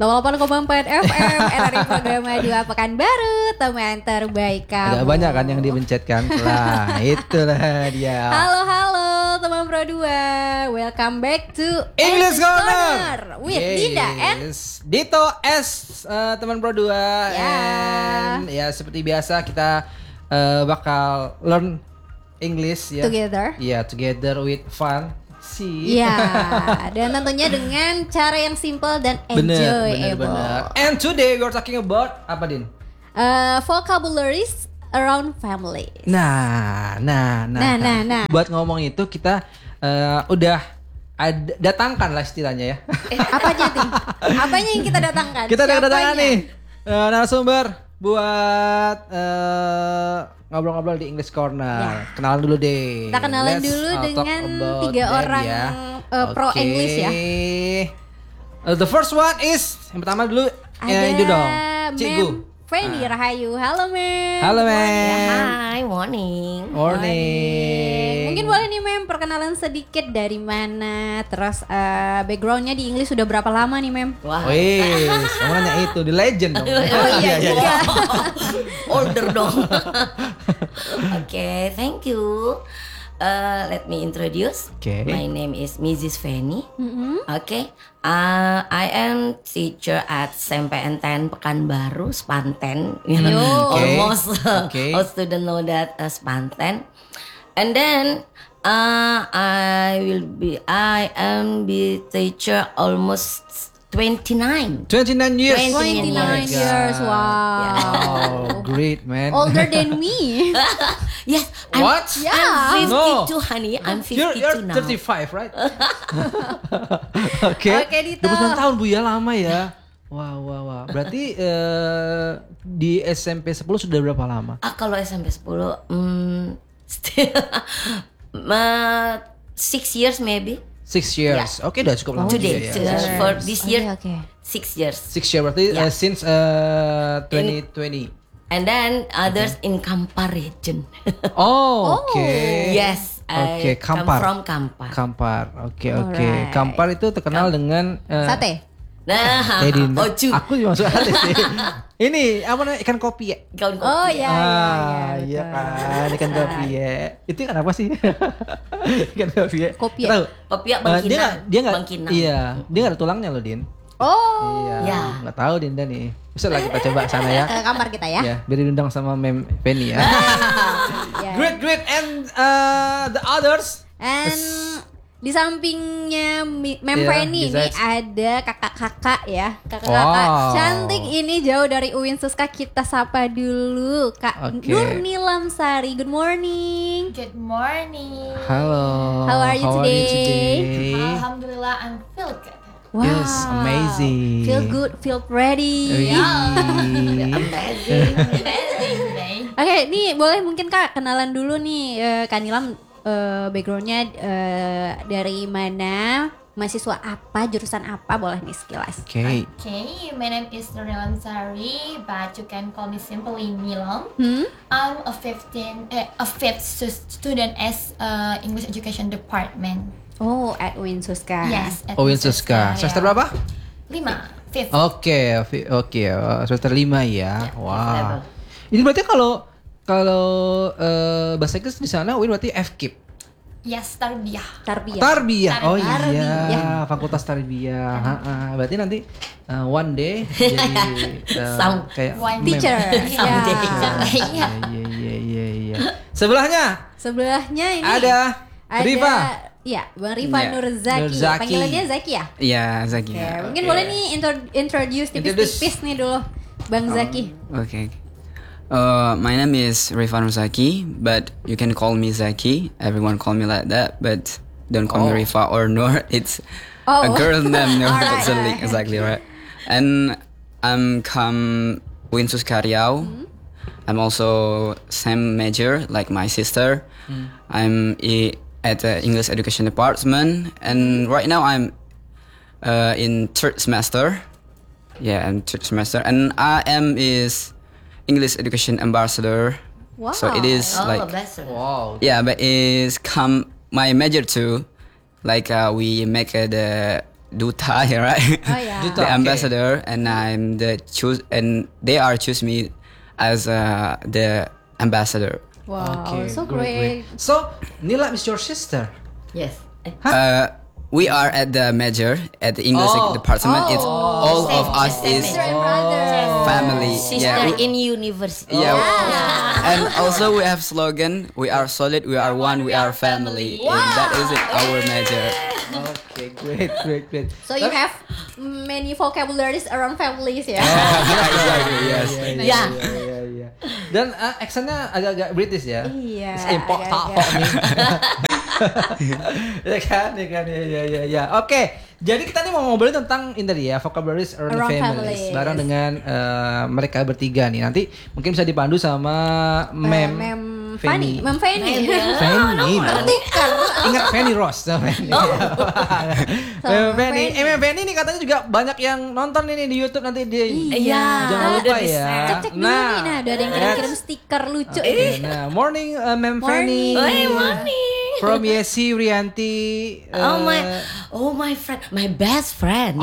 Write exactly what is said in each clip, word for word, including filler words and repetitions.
delapan puluh delapan koma empat F M R R I Programa dua Pekanbaru, teman terbaik kamu. Agak banyak kan yang dipencet kan. Lah, itulah dia. Halo halo teman Pro dua. Welcome back to English Corner, Corner with yes. Dinda and Dito S uh, teman Pro dua. Ya. And ya seperti biasa kita uh, bakal learn English ya. Together. Ya, yeah, together with fun. Si. Iya, dan tentunya dengan cara yang simple dan enjoyable. Bener, bener, bener. And today we're talking about apa, Din? Uh, vocabularies around family. Nah, nah, nah, Nah, nah, nah. Buat ngomong itu kita uh, udah ad- datangkan lah istilahnya ya. Eh, apa aja nih? Apanya yang kita datangkan? Kita udah datangkan Siapanya? nih uh, narasumber buat uh, ngobrol-ngobrol di English Corner. Ya. Kenalan dulu deh. Kita kenalan Let's, dulu uh, dengan about tiga them, orang ya. uh, pro Okay. English ya. Uh, the first one is yang pertama dulu Ada ya, itu dong. Cikgu. Mem Feni Rahayu. Halo Mem. Halo Mem. Hi, morning. Morning. Mungkin boleh nih Mem perkenalan sedikit dari mana, terus uh, backgroundnya di English sudah berapa lama nih Mem? Wah. Wih, kamu nanya itu di legend dong. Oh iya juga. Older dong. Oke, okay, thank you. Uh, let me introduce. Okay. My name is Missus Feni. Mm-hmm. Okay. Uh, I am teacher at S M P N ten Pekanbaru, Spanten. You know, Okay. almost Okay. all students know that uh, Spanten. And then uh, I will be. I am be teacher almost twenty-nine. twenty-nine years. twenty-nine Oh my years. God. Wow. Oh, great man. Older than me. Yes. I'm, What? Yeah. I'm fifty-two, No. honey. I'm You're, fifty-two you're now. thirty-five, right? Oke. Oke, Dito. dua puluh sembilan tahun Bu ya, lama ya. Wah, wah, wah. Berarti eh, di S M P sepuluh sudah berapa lama? Ah, kalau S M P sepuluh, hmm, still, uh, six years maybe. Six years. Oke, udah cukup lama Today, juga ya. to- for this year, Oke, oke. six years. Six years berarti Yeah. eh, since eh, twenty twenty. And then others in Kampar region. Oh, oke. Yes, I Oke, come Kampar. from Kampar. Kampar. Oke, oke. Alright. Kampar itu terkenal dengan eh, Sate. Nah, eh, Dinda. ocu. Aku juga masuk hati sih. Ini apa namanya ikan kopi ya? Gaun kopi. Oh iya, iya, Ah, iya, iya betul. kan, ikan kopi ya. Itu kan apa sih? Ikan kopi ya. Kopi ya? Tahu? Kopi ya, Eh, Bangkinang. dia nggak, dia nggak, Bangkinang. iya, dia nggak ada tulangnya loh, Din. Oh. Iya, Ya. nggak tahu Dinda nih. Bisa lah kita coba sana ya. Ke kamar kita ya. Ya, biar diundang sama Mem Penny ya. Ya. Great, great, and uh, the others. And di sampingnya Mi- Mem Yeah, Feni ini besides- ada kakak-kakak ya. Kakak-kakak Wow. cantik ini jauh dari U I N Suska, kita sapa dulu Kak Oke. Nurni Lamsari. Good morning. Good morning. Halo. How are you today? today? Alhamdulillah, I'm feel good. Wow. Yes, amazing. Feel good, feel ready. Wih. Amazing. Amazing day. Oke, nih boleh mungkin Kak kenalan dulu nih eh, Kak Nilam, eh, backgroundnya eh, dari mana, mahasiswa apa, jurusan apa, boleh nih sekilas. Oke. Okay, my name is Nurni Lamsari, but you can call me simply Nilam. Hmm? I'm a fifteen, eh, a fifth stu- student as uh, English Education Department. Oh, at U I N Suska. Yes. at Oh, Winsuska. Semester berapa? Lima. Fifth. Oke, fi- oke, oh, semester lima ya. level. Wah. Ini berarti kalau kalau eh, bahasa Inggris di sana U I N berarti F K I P. Yes, tarbiyah. Tarbiyah. Tarbiyah. Oh iya, Tarbiyah. Fakultas Tarbiyah. Ha-ha. Berarti nanti uh, one day jadi uh, Sound. kayak One mem. Teacher. Someday. Ya. Iya. Iya, iya, iya, iya. Sebelahnya Sebelahnya ini ada ada Rifa. Iya, Bang Rifa Iya, Nurzaki. Nurzaki. Panggilannya Zaki ya? Iya, Zaki. Oke, ya. mungkin Oke. boleh nih intro- introduce tipis-tipis nih dulu Bang Zaki. Okay. Uh, my name is Rifan Zaki, but you can call me Zaki. Everyone call me like that, but don't call Oh. me Rifa or Nur. It's Oh. a girl name. No, Alright, exactly, alright. exactly right. And I'm come Winsus Karyao. I'm also same major like my sister. I'm i- at the English Education Department, and right now I'm uh, in third semester. Yeah, I'm third semester, and I am is English Education Ambassador. Wow. So it is Oh, like bless her. Wow. yeah, but is come my major too. Like uh, we make uh, the duta, right? Oh, yeah. Duta. The Okay. ambassador, and I'm the choose, and they are choose me as uh, the ambassador. Wow, Okay, so great. So, Nila is your sister. Yes. Eh, Uh, we are at the major at the English Oh. department. It's all of us is Sister and brother. family. Sister Yeah, we- in university. yeah. And also we have slogan. We are solid. We are one. We are family. And that is it. Our major. Okay, great, great, great. So you have many vocabularies around families ya. Exactly. Yes. Iya, Ya. iya, iya, iya. Dan uh, aksennya agak-agak British ya. Iya, Impok agak-agak. tak nih. Ya kan, ya kan, ya, ya, ya, ya. Oke, jadi kita nih mau ngobrolin tentang ini tadi ya, vocabularies around, Around families. families. Bareng dengan eh, mereka bertiga nih. Nanti mungkin bisa dipandu sama Mem. Mem Fanny, Mem Fanny. Fanny. Tukar. Ingat Fanny Rose sama Fanny. Mem Fanny. Eh, Mem Fanny nih katanya juga banyak yang nonton ini di YouTube nanti dia. Iya. Jangan lupa udah ya. bisa. Cek-cek dulu nih. Nah, udah ada yang kirim-kirim stiker lucu Oke, nih. nah, morning uh, Mem Fanny. Morning. Hey, morning. From Yesi Rianti. Oh my, uh, oh my friend, my best friend.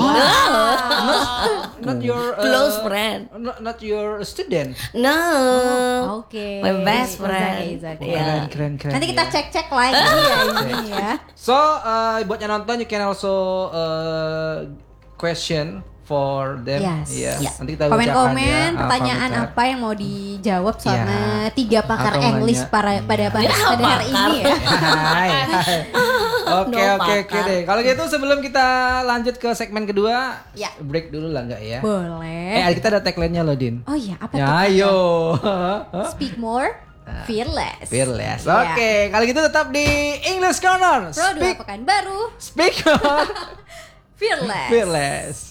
not your uh, Close friend. Not, not your student. No. Oke. My best It's friend. okay, it's okay. Yeah. Keren, keren, keren. Nanti kita ya. cek-cek lagi ya ini ya. So, uh, buat yang nonton, you can also uh, question for them. Yes. Yes. Ya. Nanti kita bacakan Komen-komen, ya, pertanyaan komentar. apa yang mau dijawab sama Ya. tiga pakar Atau English nanya. para, pada pada, pada hari ini ya. Hai, hai. Oke, No oke, oke pakar. deh. Kalau gitu sebelum kita lanjut ke segmen kedua, Ya. break dulu lah nggak ya? Boleh. Eh, kita ada tagline-nya loh, Din. Oh iya, apa Ya, tuh? ayo. Speak more, fearless. Fearless. Ya. Oke, kalau gitu tetap di English Corner. Produk Speak, pekan baru, speak on fearless. fearless.